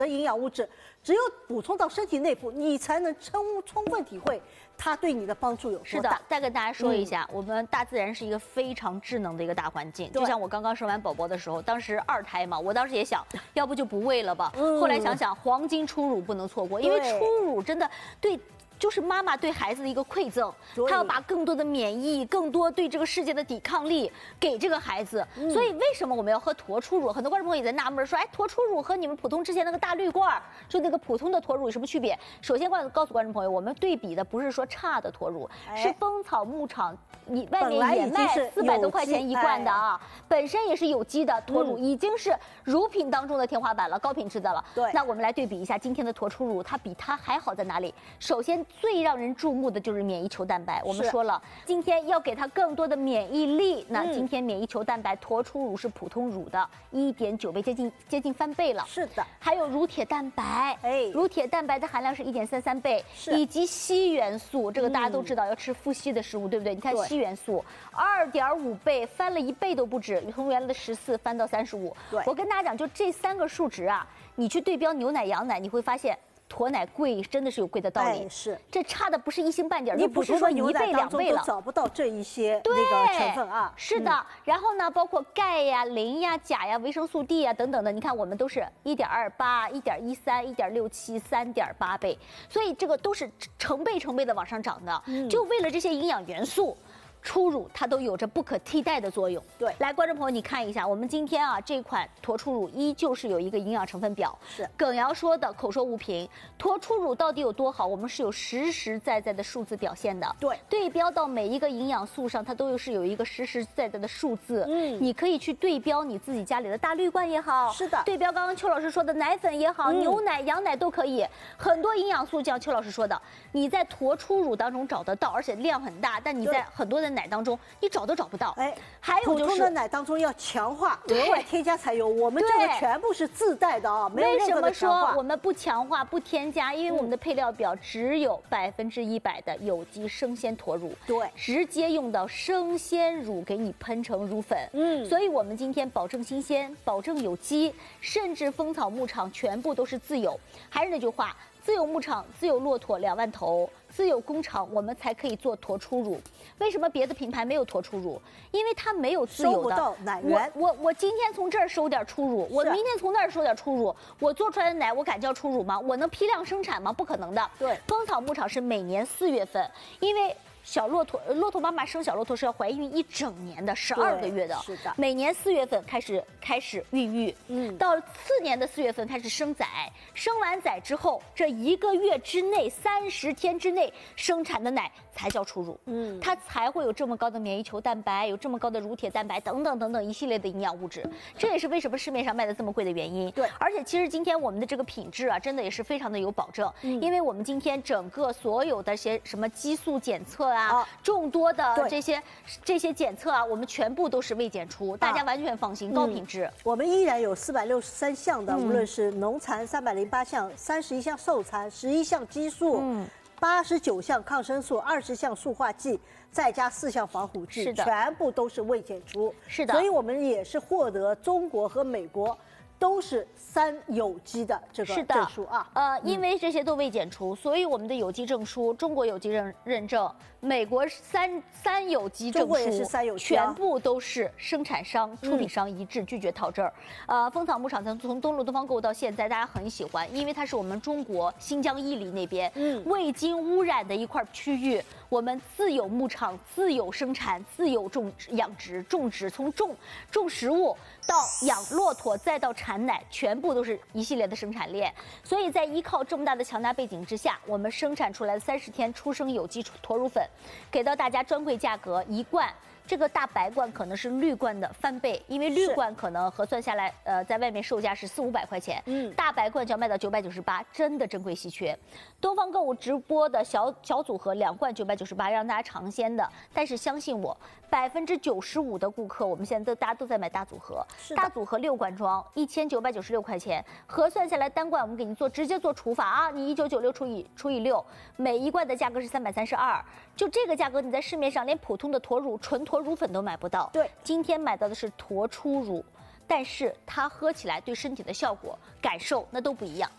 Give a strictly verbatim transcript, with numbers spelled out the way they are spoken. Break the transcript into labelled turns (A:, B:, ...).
A: 的营养物质，只有补充到身体内部，你才能充充分体会它对你的帮助有多大。
B: 是的，再跟大家说一下，嗯、我们大自然是一个非常智能的一个大环境。就像我刚刚生完宝宝的时候，当时二胎嘛，我当时也想，要不就不喂了吧。嗯、后来想想，黄金初乳不能错过，因为初乳真的对。就是妈妈对孩子的一个馈赠，她要把更多的免疫、更多对这个世界的抵抗力给这个孩子。嗯、所以为什么我们要喝驼初乳？很多观众朋友也在纳闷说，哎，驼初乳和你们普通之前那个大绿罐，就那个普通的驼乳有什么区别？首先告告诉观众朋友，我们对比的不是说差的驼乳，哎、是蜂草牧场你外面也卖四百多块钱一罐的啊，哎、本身也是有机的驼乳，嗯、已经是乳品当中的天花板了，高品质的了。对，那我们来对比一下今天的驼初乳，它比它还好在哪里？首先。最让人注目的就是免疫球蛋白。我们说了，今天要给它更多的免疫力。那今天免疫球蛋白驼初乳是普通乳的一点九倍，接近接近翻倍了。是的，还有乳铁蛋白，哎，乳铁蛋白的含量是一点三三倍，以及硒元素，这个大家都知道，要吃富硒的食物，对不对？你看硒元素二点五倍，翻了一倍都不止，从原来的十四翻到三十五。我跟大家讲，就这三个数值啊，你去对标牛奶、羊奶，你会发现。驼奶贵真的是有贵的道理，哎、是这差的不是一星半点，你不是说一倍两倍了，
A: 找不到这一些那个成分啊。
B: 是的，嗯、然后呢，包括钙呀、磷呀、钾呀、维生素 D 呀等等的，你看我们都是一点二八、一点一三、一点六七、三点八倍，所以这个都是成倍成倍的往上涨的，嗯、就为了这些营养元素。初乳它都有着不可替代的作用。对，来，观众朋友，你看一下，我们今天啊这款驼初乳依旧是有一个营养成分表，是耿瑶说的，口说无凭。驼初乳到底有多好？我们是有实实在在的数字表现的。对，对标到每一个营养素上，它都是有一个实实在在的数字。嗯，你可以去对标你自己家里的大绿罐也好，是的，对标刚刚邱老师说的奶粉也好，嗯、牛奶、羊奶都可以。很多营养素，像邱老师说的，你在驼初乳当中找得到，而且量很大，但你在很多的奶当中你找都找不到，哎，还有就是普通
A: 的奶当中要强化，额外添加才有。我们这个全部是自带的啊，没有任何的强化。
B: 为什么说我们不强化不添加？因为我们的配料表只有百分之一百的有机生鲜驼乳，对，直接用到生鲜乳给你喷成乳粉，嗯，所以我们今天保证新鲜，保证有机，甚至蜂草牧场全部都是自有。还是那句话。自有牧场，自有骆驼两万头，自有工厂，我们才可以做驼初乳。为什么别的品牌没有驼初乳？因为它没有自有的。收不到
A: 奶源。
B: 我我我今天从这儿收点初乳，我明天从那儿收点初乳，我做出来的奶我敢叫初乳吗？我能批量生产吗？不可能的。对，蜂草牧场是每年四月份，因为。小骆驼，骆驼妈妈生小骆驼是要怀孕一整年的，十二个月的。是的，每年四月份开始开始孕育，嗯，到次年的四月份开始生崽，生完崽之后，这一个月之内，三十天之内生产的奶才叫初乳，嗯，它才会有这么高的免疫球蛋白，有这么高的乳铁蛋白等等等等一系列的营养物质。这也是为什么市面上卖的这么贵的原因。对，而且其实今天我们的这个品质啊，真的也是非常的有保证，嗯、因为我们今天整个所有的些什么激素检测。啊，众多的这些这些检测啊，我们全部都是未检出，大家完全放心，高品质。
A: 我们依然有四百六十三项的，无论是农残三百零八项、三十一项受残、十一项激素、八十九项抗生素、二十项塑化剂，再加四项防腐剂，全部都是未检出。是的，所以我们也是获得中国和美国。都是三有机的这个证书啊，
B: 呃，因为这些都未检出，所以我们的有机证书，中国有机认认证，美国三三有机证书，
A: 中国也是三有机、
B: 啊，全部都是生产商、出品商一致，嗯、拒绝套证儿。呃，蜂草牧场从从登陆东方购物到现在，大家很喜欢，因为它是我们中国新疆伊犁那边，嗯，未经污染的一块区域，我们自有牧场、自有生产、自有种养殖、种植，从种种食物到养骆驼，再到产。产奶全部都是一系列的生产链，所以在依靠这么大的强大背景之下，我们生产出来的三十天出生有机驼乳粉，给到大家专柜价格一罐。这个大白罐可能是绿罐的翻倍，因为绿罐可能核算下来，呃，在外面售价是四五百块钱，嗯，大白罐就要卖到九百九十八，真的珍贵稀缺。东方购物直播的小小组合两罐九百九十八，让大家尝鲜的。但是相信我，百分之九十五的顾客，我们现在都大家都在买大组合，大组合六罐装，一千九百九十六块钱，核算下来单罐我们给你做直接做除法啊，你一九九六除以除以六，每一罐的价格是三百三十二，就这个价格你在市面上连普通的驼乳纯驼乳粉都买不到。对，今天买到的是驼初乳，但是它喝起来对身体的效果感受那都不一样。